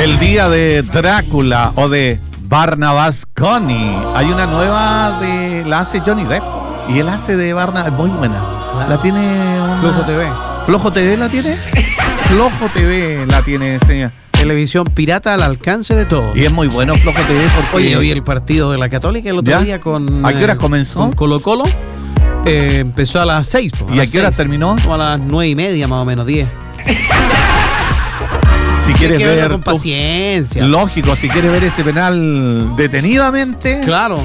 El día de Drácula o de Barnabas Coney. Hay una nueva la hace Johnny Depp. Y él hace de Barnabas, muy buena. La tiene Flojo TV. ¿Flojo TV la tiene? Flojo TV la tiene, señor. Televisión pirata al alcance de todos. Y es muy bueno Flojo TV porque... Oye, hoy el partido de la Católica el otro día con... ¿A qué horas comenzó? Con Colo-Colo. Empezó a las 6. ¿Y a qué horas terminó? Como a las 9:30 más o menos, 10. Si quieres ver con paciencia. Lógico, si quieres ver ese penal detenidamente. Claro.